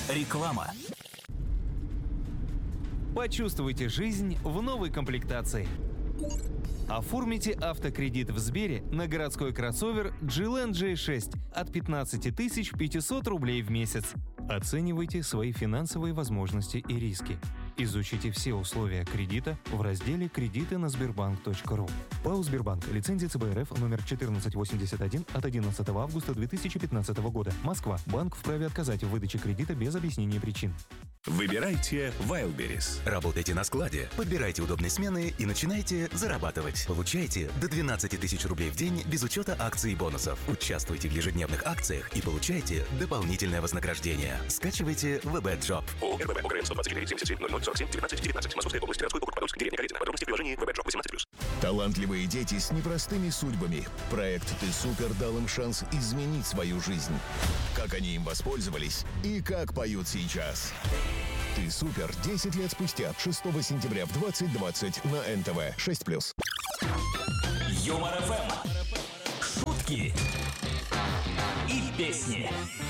Реклама. Почувствуйте жизнь в новой комплектации. Оформите автокредит в Сбере на городской кроссовер GLN J6 от 15 500 рублей в месяц. Оценивайте свои финансовые возможности и риски. Изучите все условия кредита в разделе «Кредиты на Сбербанк.ру». ПАО «Сбербанк». Лицензия ЦБ РФ номер 1481 от 11 августа 2015 года. Москва. Банк вправе отказать в выдаче кредита без объяснения причин. Выбирайте Wildberries. Работайте на складе, подбирайте удобные смены и начинайте зарабатывать. Получайте до 12 тысяч рублей в день без учета акций и бонусов. Участвуйте в ежедневных акциях и получайте дополнительное вознаграждение. Скачивайте WebEdJob. ООО РББ ОГРН 129 77 0047 19 19. Московская область, городской округ Подольск, деревня Корятина. Подробности в приложении WebEdJob 18+. Талантливые дети с непростыми судьбами. Проект «Ты супер» дал им шанс изменить свою жизнь. Как они им воспользовались и как поют сейчас. «Ты супер» 10 лет спустя, 6 сентября в 20:20 на НТВ 6+. Юмор ФМ. Шутки и песни.